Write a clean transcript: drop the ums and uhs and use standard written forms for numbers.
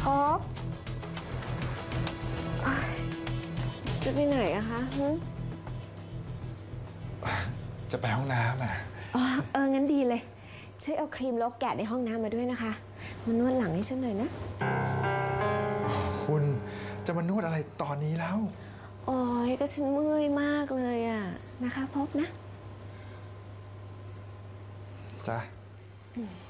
บจะไปไหนอะคะจะไปห้องน้ำอ่ะงั้นดีเลย ช่วยเอาครีมลบแกะในห้องน้ำมาด้วยนะคะมานวดหลังให้ฉันหน่อยนะคุณจะมานวดอะไรตอนนี้แล้วโอ้ยก็ฉันเมื่อยมากเลยอะนะคะพบนะจ้ะ